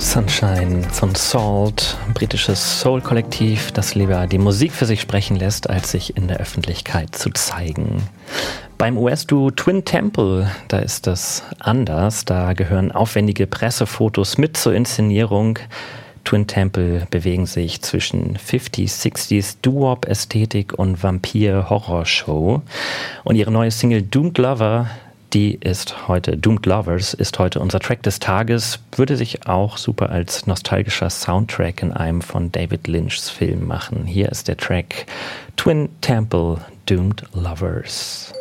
Sunshine von Salt, ein britisches Soul-Kollektiv, das lieber die Musik für sich sprechen lässt, als sich in der Öffentlichkeit zu zeigen. Beim US-Duo Twin Temple, da ist das anders. Da gehören aufwendige Pressefotos mit zur Inszenierung. Twin Temple bewegen sich zwischen 50s, 60s, Doo-Wop-Ästhetik und Vampir-Horror-Show. Und ihre neue Single Doomed Lovers ist heute unser Track des Tages, würde sich auch super als nostalgischer Soundtrack in einem von David Lynchs Film machen. Hier ist der Track Twin Temple Doomed Lovers.